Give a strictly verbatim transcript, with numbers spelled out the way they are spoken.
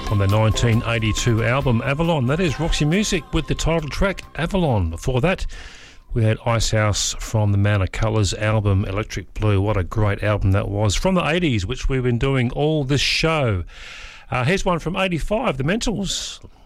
on the nineteen eighty-two album Avalon. That is Roxy Music with the title track Avalon. Before that, we had Icehouse from the Man of Colours album Electric Blue. What a great album that was, from the eighties, which we've been doing all this show. Uh, here's one from eighty-five, The Mentals.